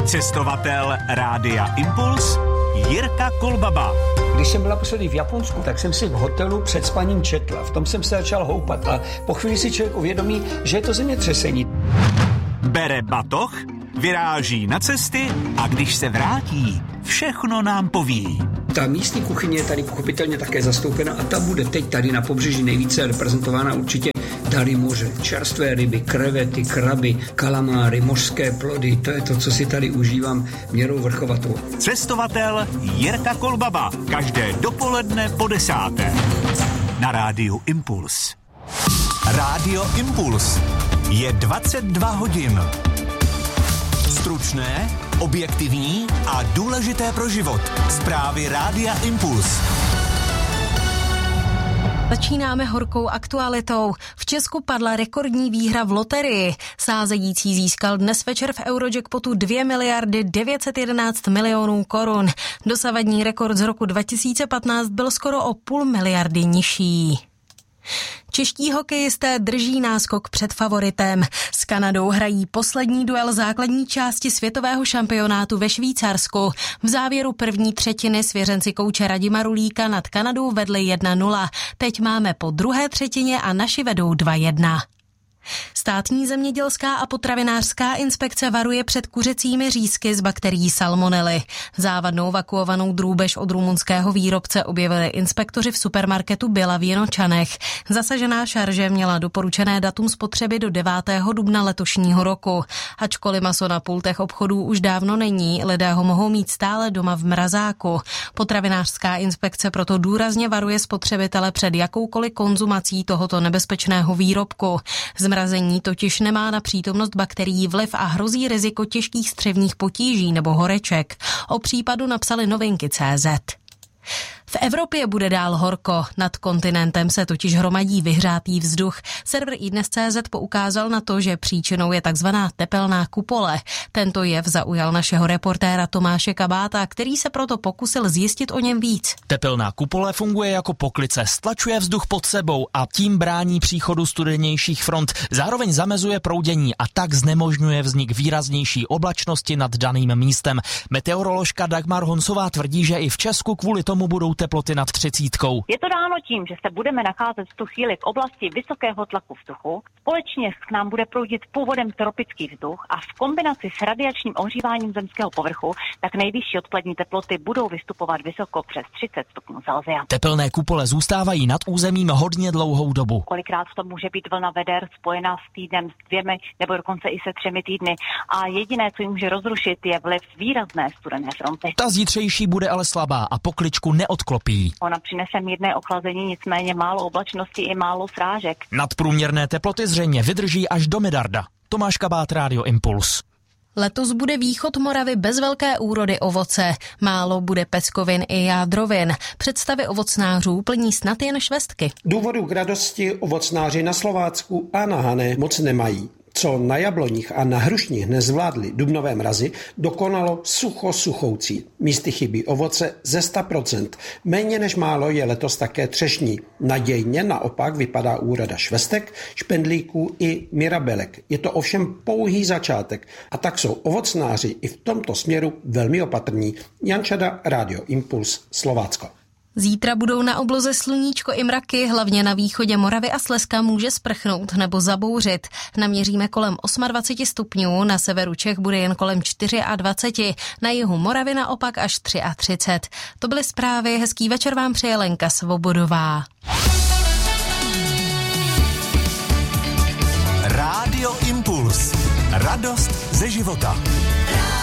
Cestovatel Rádia Impuls Jirka Kolbaba. Když jsem byla poslední v Japonsku, tak jsem si v hotelu před spaním četla. V tom jsem se začal houpat a po chvíli si člověk uvědomí, že je to zemětřesení. Bere batoh, vyráží na cesty a když se vrátí, všechno nám poví. Ta místní kuchyně je tady pochopitelně také zastoupena a ta bude teď tady na pobřeží nejvíce reprezentována určitě dary moře. Čerstvé ryby, krevety, kraby, kalamáry, mořské plody, to je to, co si tady užívám měrou vrchovatou. Cestovatel Jirka Kolbaba. Každé dopoledne po 10. Na Rádiu Impuls. Rádio Impuls. Je 22 hodin. Stručné, objektivní a důležité pro život. Zprávy Rádia Impuls. Začínáme horkou aktualitou. V Česku padla rekordní výhra v loterii. Sázející získal dnes večer v Eurojackpotu 2 miliardy 911 milionů korun. Dosavadní rekord z roku 2015 byl skoro o 0,5 miliardy nižší. Čeští hokejisté drží náskok před favoritem. S Kanadou hrají poslední duel základní části světového šampionátu ve Švýcarsku. V závěru první třetiny svěřenci kouče Radima Rulíka nad Kanadou vedli 1-0. Teď máme po druhé třetině a naši vedou 2-1. Státní zemědělská a potravinářská inspekce varuje před kuřecími řízky z bakterií salmonely. Závadnou vakuovanou drůbež od rumunského výrobce objevili inspektoři v supermarketu Byla v Jinočanech. Zasažená šarže měla doporučené datum spotřeby do 9. dubna letošního roku. Ačkoliv maso na pultech obchodů už dávno není, lidé ho mohou mít stále doma v mrazáku. Potravinářská inspekce proto důrazně varuje spotřebitele před jakoukoliv konzumací tohoto nebezpečného výrobku. Zmrazení totiž nemá na přítomnost bakterií vliv a hrozí riziko těžkých střevních potíží nebo horeček. O případu napsali Novinky.cz. V Evropě bude dál horko. Nad kontinentem se totiž hromadí vyhřátý vzduch. Server iDnes.cz poukázal na to, že příčinou je takzvaná tepelná kupole. Tento jev zaujal našeho reportéra Tomáše Kabáta, který se proto pokusil zjistit o něm víc. Tepelná kupole funguje jako poklice, stlačuje vzduch pod sebou a tím brání příchodu studenějších front. Zároveň zamezuje proudění a tak znemožňuje vznik výraznější oblačnosti nad daným místem. Meteoroložka Dagmar Honsová tvrdí, že i v Česku kvůli tomu budou teploty nad 30. Je to dáno tím, že se budeme nacházet v tu chvíli v oblasti vysokého tlaku vzduchu. Společně k nám bude proudit původem tropický vzduch a v kombinaci s radiačním ohříváním zemského povrchu tak nejvyšší odpolední teploty budou vystupovat vysoko přes 30 stupňů Celsia. Tepelné kupole zůstávají nad územím hodně dlouhou dobu. Kolikrát v tom může být vlna veder spojená s týdnem, s 2 nebo dokonce i se 3 týdny a jediné, co ji může rozrušit, je vliv výrazné studené fronty. Ta zítřejší bude ale slabá a pokličku neodklopí. Ona přinese mírné ochlazení, nicméně málo oblačnosti i málo srážek. Nadprůměrné teploty zřejmě vydrží až do Medarda. Tomáš Kabát, Rádio Impuls. Letos bude východ Moravy bez velké úrody ovoce. Málo bude peckovin i jádrovin. Představy ovocnářů plní snad jen švestky. Důvodu k radosti ovocnáři na Slovácku a na Hané moc nemají. Co na jabloních a na hrušních nezvládli dubnové mrazy, dokonalo suchoucí. Místy chybí ovoce ze 100%. Méně než málo je letos také třešní. Nadějně naopak vypadá úroda švestek, špendlíků i mirabelek. Je to ovšem pouhý začátek a tak jsou ovocnáři i v tomto směru velmi opatrní. Jan Čada, Rádio Impuls, Slovácko. Zítra budou na obloze sluníčko i mraky, hlavně na východě Moravy a Slezska může sprchnout nebo zabouřit. Naměříme kolem 28 stupňů, na severu Čech bude jen kolem 24, na jihu Moravy naopak až 33. To byly zprávy, hezký večer vám přeje Lenka Svobodová. Rádio Impuls. Radost ze života.